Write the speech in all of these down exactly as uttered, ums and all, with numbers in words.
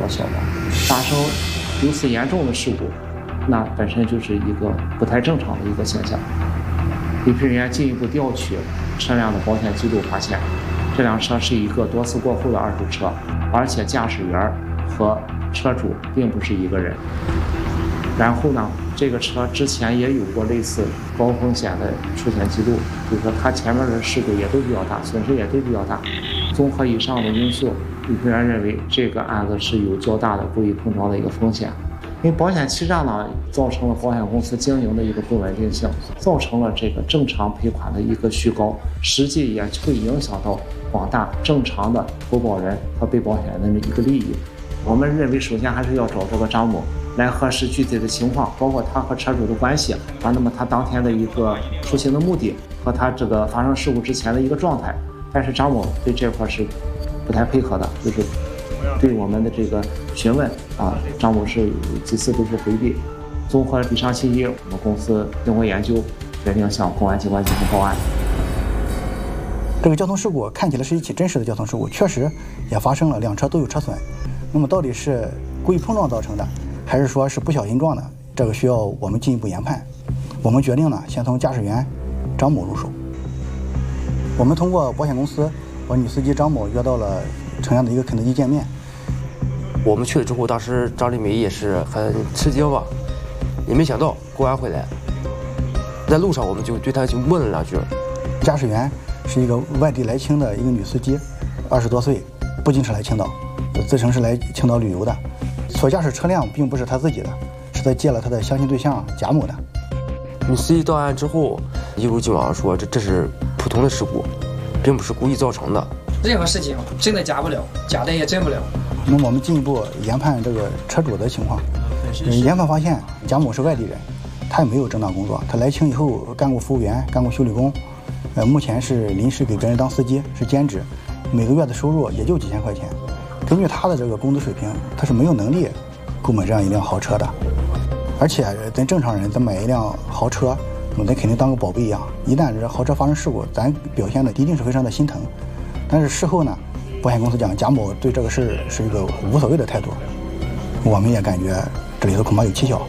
到消亡。发生如此严重的事故，那本身就是一个不太正常的一个现象。理赔人员进一步调取车辆的保险记录，发现这辆车是一个多次过户的二手车，而且驾驶员和车主并不是一个人。然后呢，这个车之前也有过类似高风险的出险记录，就是说它前面的事故也都比较大，损失也都比较大。综合以上的因素，理赔员认为这个案子是有较大的故意碰撞的一个风险。因为保险欺诈呢，造成了保险公司经营的一个不稳定性，造成了这个正常赔款的一个虚高，实际也会影响到广大正常的投保人和被保险人的一个利益。我们认为，首先还是要找这个张某来核实具体的情况，包括他和车主的关系啊，那么他当天的一个出行的目的和他这个发生事故之前的一个状态。但是张某对这块是不太配合的，就是对我们的这个询问啊，张某是几次都是回避。综合以上信息，我们公司经过研究，决定向公安机关进行报案。 这个交通事故看起来是一起真实的交通事故，确实也发生了，两车都有车损。那么到底是故意碰撞造成的，还是说是不小心撞的？这个需要我们进一步研判。我们决定呢，先从驾驶员张某入手。我们通过保险公司把女司机张某约到了城阳的一个肯德基见面。 我们去了之后，当时张丽梅也是很吃惊吧，也没想到公安会来。在路上我们就对她就问了两句。 驾驶员是一个外地来青的一个女司机，二十多岁，不仅是来青岛，自称是来青岛旅游的。所驾驶车辆并不是她自己的，是在借了她的相亲对象贾某的。 女司机到案之后，一如既往说这这是普通的事故，并不是故意造成的。 任何事情真的假不了，假的也真不了。 那么我们进一步研判这个车主的情况。研判发现，贾某是外地人，他也没有正当工作。他来青以后干过服务员，干过修理工，呃，目前是临时给别人当司机，是兼职，每个月的收入也就几千块钱。根据他的这个工资水平，他是没有能力购买这样一辆豪车的。而且咱正常人，咱买一辆豪车，那么咱肯定当个宝贝一样。一旦这豪车发生事故，咱表现的一定是非常的心疼。但是事后呢，保险公司讲贾某对这个事是一个无所谓的态度，我们也感觉这里头恐怕有蹊跷。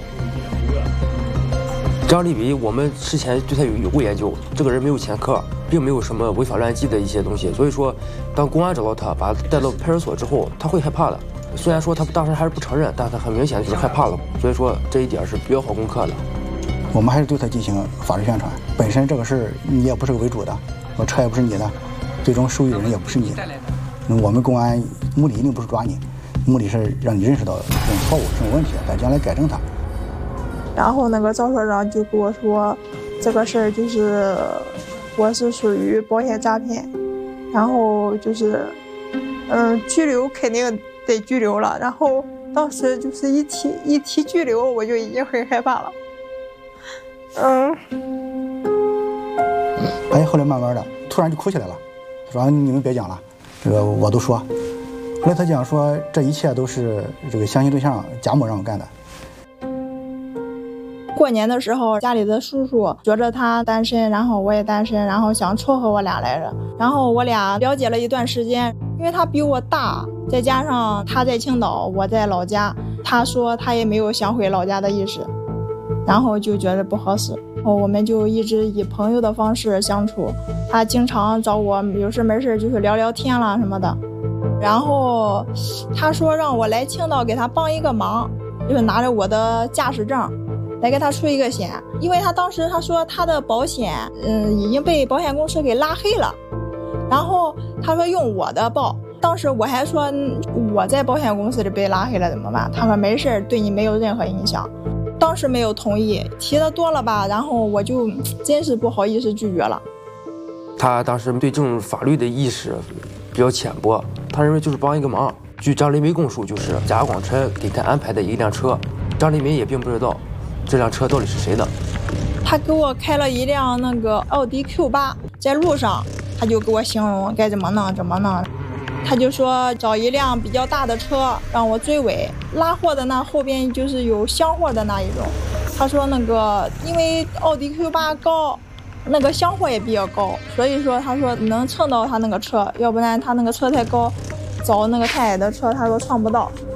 张丽梅，我们之前对他有有过研究，这个人没有前科，并没有什么违法乱纪的一些东西，所以说，当公安找到他，把他带到派出所之后，他会害怕的。虽然说他当时还是不承认，但他很明显就是害怕了，所以说这一点是比较好攻克的。 我们还是对他进行法律宣传。本身这个事你也不是个为主的，我车也不是你的，最终受益人也不是你。那我们公安目的一定不是抓你，目的是让你认识到这种错误、这种问题，咱将来改正它。 然后那个赵所长就跟我说，这个事儿就是我是属于保险诈骗，然后就是嗯拘留肯定得拘留了。然后当时就是一提一提拘留，我就已经很害怕了。嗯， 哎，后来慢慢的突然就哭起来了，说你们别讲了，这个我都说。后来他讲说这一切都是这个相亲对象贾某让我干的。 过年的时候，家里的叔叔觉着他单身，然后我也单身，然后想撮合我俩来着。然后我俩了解了一段时间，因为他比我大，再加上他在青岛，我在老家，他说他也没有想回老家的意思，然后就觉得不合适。我们就一直以朋友的方式相处，他经常找我有事没事就是聊聊天啦什么的。然后他说让我来青岛给他帮一个忙，就是拿着我的驾驶证来给他出一个险，因为他当时他说他的保险嗯已经被保险公司给拉黑了，然后他说用我的报，当时我还说我在保险公司里被拉黑了怎么办，他说没事，对你没有任何影响。当时没有同意，提的多了吧，然后我就真是不好意思拒绝了。 他当时对这种法律的意识比较浅薄，他认为就是帮一个忙。据张丽梅供述，就是贾广琛给他安排的一辆车，张丽梅也并不知道这辆车到底是谁的。 他给我开了一辆那个奥迪 Q 八， 在路上他就给我形容该怎么弄怎么弄，他就说找一辆比较大的车让我追尾，拉货的那后边就是有箱货的那一种。他说那个因为奥迪 Q 八 高，那个箱货也比较高，所以说他说能蹭到他那个车，要不然他那个车太高，找那个太矮的车他说蹭不到。